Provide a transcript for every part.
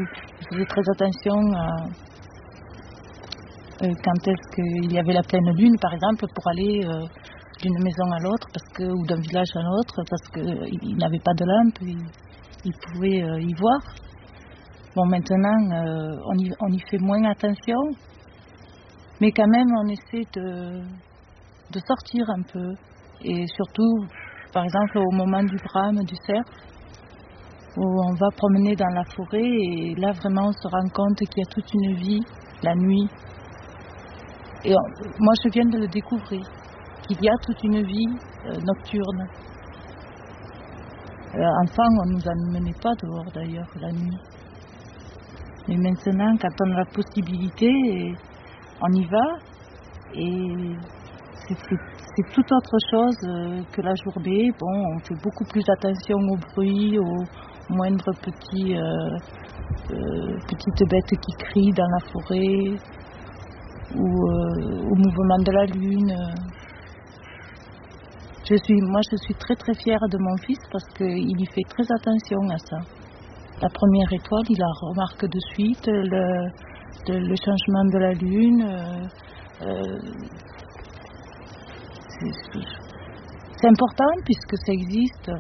Il faisait très attention à quand est-ce qu'il y avait la pleine lune, par exemple, pour aller d'une maison à l'autre ou d'un village à l'autre, parce qu'il n'avait pas de lampe, il pouvait y voir. Bon, maintenant, on y fait moins attention, mais quand même, on essaie de sortir un peu. Et surtout, par exemple, au moment du brame, du cerf, où on va promener dans la forêt, et là, vraiment, on se rend compte qu'il y a toute une vie, la nuit. Et moi, je viens de le découvrir, qu'il y a toute une vie nocturne. Enfant, on ne nous emmenait pas dehors, d'ailleurs, la nuit. Mais maintenant, quand on a la possibilité, on y va, et c'est tout autre chose que la journée. Bon, on fait beaucoup plus attention au bruit, aux moindres petites bêtes qui crient dans la forêt, ou au mouvement de la lune. Moi, je suis très très fière de mon fils parce qu'il y fait très attention à ça. La première étoile, il la remarque de suite, le changement de la lune. C'est important puisque ça existe.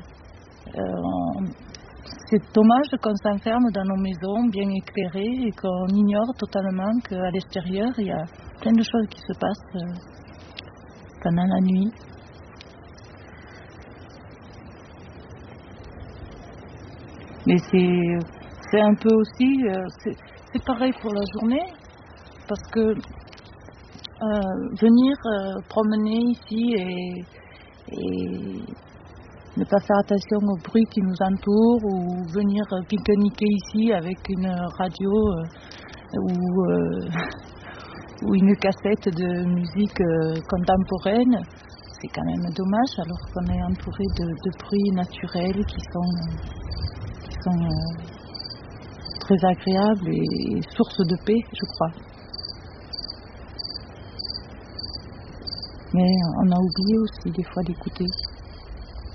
C'est dommage qu'on s'enferme dans nos maisons bien éclairées et qu'on ignore totalement qu'à l'extérieur, il y a plein de choses qui se passent pendant la nuit. Mais c'est un peu aussi, c'est pareil pour la journée, parce que venir promener ici et ne pas faire attention au bruit qui nous entoure, ou venir pique-niquer ici avec une radio ou une cassette de musique contemporaine, c'est quand même dommage alors qu'on est entouré de bruits naturels qui sont très agréables et source de paix, je crois. Mais on a oublié aussi des fois d'écouter.